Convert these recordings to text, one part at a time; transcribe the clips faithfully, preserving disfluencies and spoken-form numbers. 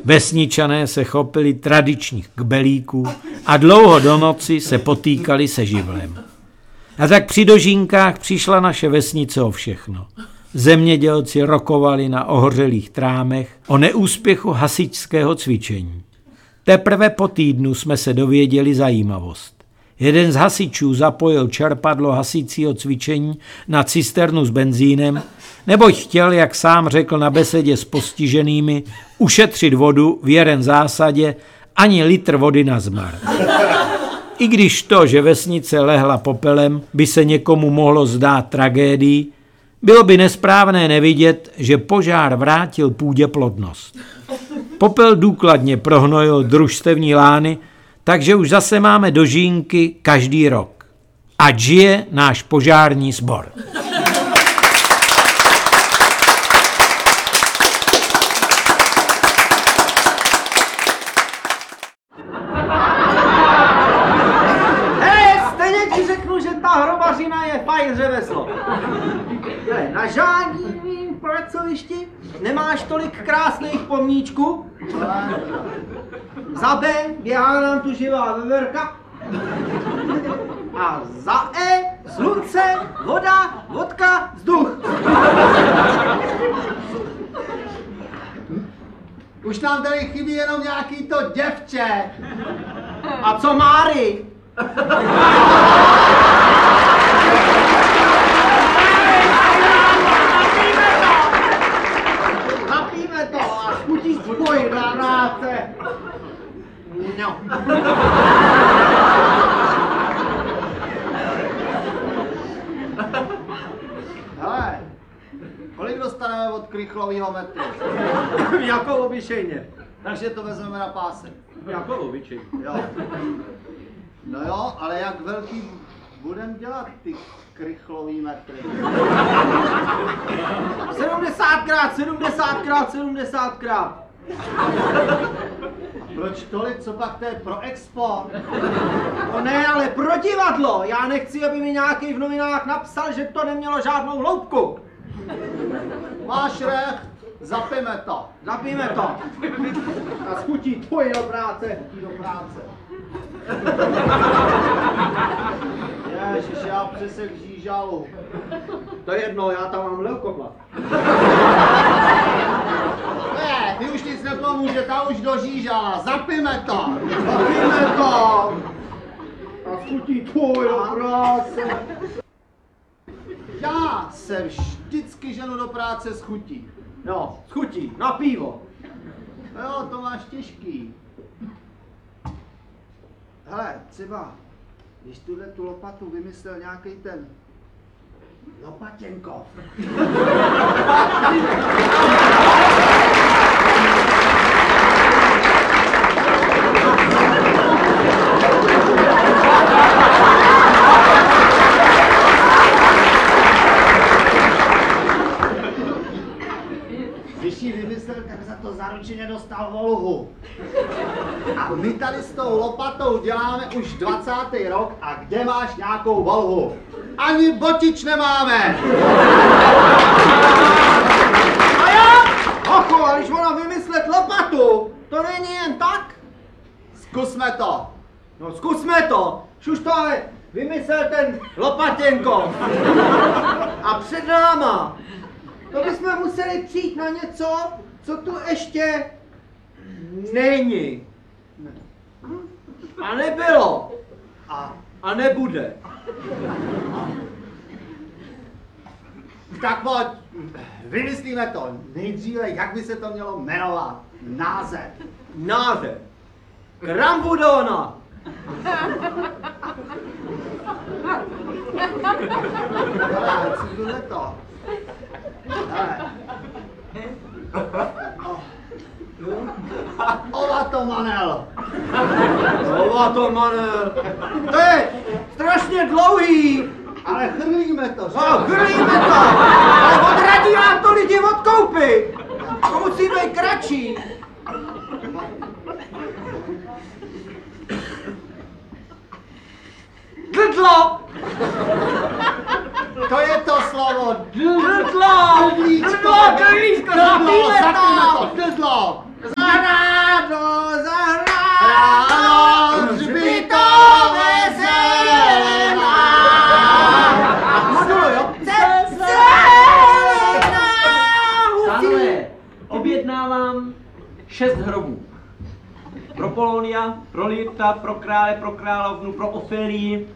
Vesničané se chopili tradičních kbelíků a dlouho do noci se potýkali se živlem. A tak při dožínkách přišla naše vesnice o všechno. Zemědělci rokovali na ohořelých trámech o neúspěchu hasičského cvičení. Teprve po týdnu jsme se dověděli zajímavost. Jeden z hasičů zapojil čerpadlo hasícího cvičení na cisternu s benzínem, neboť chtěl, jak sám řekl na besedě s postiženými, ušetřit vodu v jeden zásadě ani litr vody na zmar. I když to, že vesnice lehla popelem, by se někomu mohlo zdát tragédií, bylo by nesprávné nevidět, že požár vrátil půdě plodnost. Popel důkladně prohnojil družstevní lány, takže už zase máme dožínky každý rok. Ať žije náš požární sbor. Hej, stejně ti řeknu, že ta hrobařina je fajn řemeslo. Ne, na žádným pracovišti nemáš tolik krásných pomníčků. Za B běhá nám tu živá veverka. A za E slunce, voda, vodka, vzduch. Už nám tady chybí jenom nějaký to děvče. A co Máry? Napíme to a chutí tvoj na práce. No. Hele, kolik dostaneme od krychlového metru? Jako obyčejně. Takže to vezmeme na pásek. Jako obyčejně. Jo. No jo, ale jak velký budem dělat ty krychlový metry? sedmdesátkrát, sedmdesátkrát, sedmdesátkrát. Proč tolik, co pak to je pro export? No ne, ale pro divadlo. Já nechci, aby mi nějaký v novinách napsal, že to nemělo žádnou hloubku. Máš recht, zapijeme to. Zapijme to. A schutí tvoje do práce. Chutí do práce. Ježiš, já přesek žížalu. To je jedno, já tam mám leukoplast. Ne, ty už nic nepomůže, ta už dožížala. Zapijme to. Zapijme to. A schutí tvoje do práce. Já se vždycky ženu do práce s chutí. No, schutí, na pivo. Jo, to máš těžký. Hele, třeba, když tuhle tu lopatu vymyslel nějaký ten Lopatěnkov. Když ji vymyslel, tak za to zaručeně dostal volhu. A my tady s tou lopatou děláme už dvacátý rok a kde máš nějakou volhu? Ani botič nemáme! A já? Ocho, a když ona vymyslet lopatu, to není jen tak? Zkusme to! No zkusme to. Šuž to ale vymyslel ten Lopatěnko. A před náma. To bychom museli přijít na něco, co tu ještě není. A nebylo. A, A nebude. tak pojď, vymyslíme to. Nejdříve, jak by se to mělo jmenovat? Název. Název. Krambudona. Hele, co tohle to? Hele. Ovatomanel. Ovatomanel. To je strašně dlouhý. Ale chrlíme to, že? No, chrlíme to. Ale odradí nám to lidi od koupy. To musí být kratší. Dldlo. To je to slovo. Dldlo. Dldlíčko. Dldlo, dldlíčko, zapíme to. Zapíme to. Dldlo. Zadá. mám šest hrobů. Pro Polonia, pro Lyrta, pro krále, pro královnu, pro Ofélii.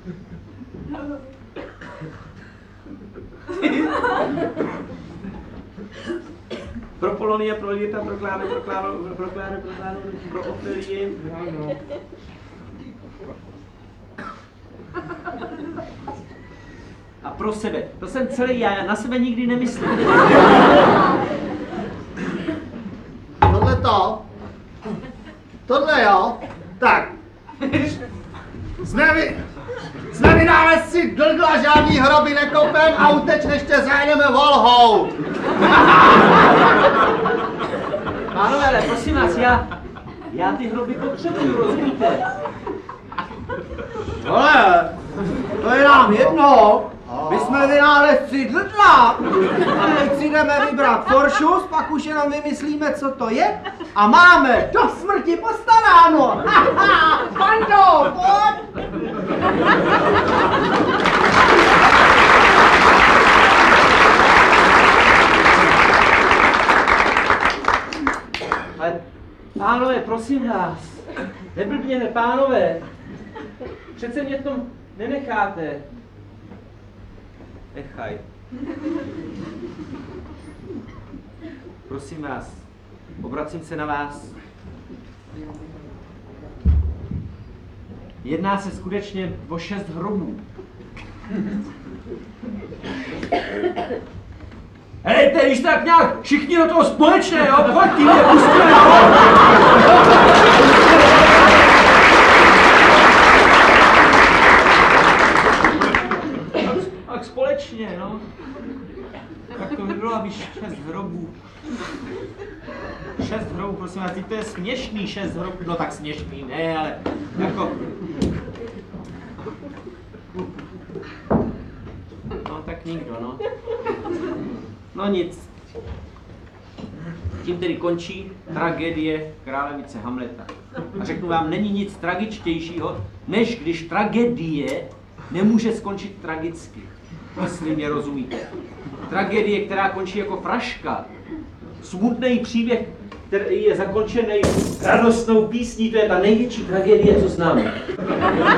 Pro Polonia, pro Lyrta, pro krále, pro královnu, pro krále, pro královnu, pro Ofélii. A pro sebe. To jsem celý já, já na sebe nikdy nemyslím. Tohle to. Tohle jo. Tak. Jsme vy... Jsme vynálezci Glgla, žádný hroby nekopem a utečne ještě zajedeme Volhou. Pánové, ale prosím vás, já, já ty hroby potřebuju, rozumíte? Ale, to je nám jedno. My jsme vynálezci Glgla. A teď si jdeme vybrat foršus, pak už jenom vymyslíme, co to je. A máme do smrti postaráno. Haha, Pando, pojď. Ale, pánové, prosím vás, neblbněte, pánové. Přece mě to nenecháte. Nechaj. Prosím vás, obracím se na vás. Jedná se skutečně o šest hrobů. Helejte, když tak nějak všichni do toho společně, jo? Pojď, ty mě pustíme, jo? Tak společně, no. Tak to by bylo, aby šest hrobů. Šest hrobů, prosím vás, to je směšný šest hrobů. No tak směšný, ne, ale jako... No tak nikdo, no. No nic. Tím tedy končí tragédie králevice Hamleta. A řeknu vám, není nic tragičtějšího, než když tragédie nemůže skončit tragicky. Jestli mě rozumíte. Tragédie, která končí jako fraška. Smutný příběh, který je zakončený radostnou písní, to je ta největší tragédie, co známe.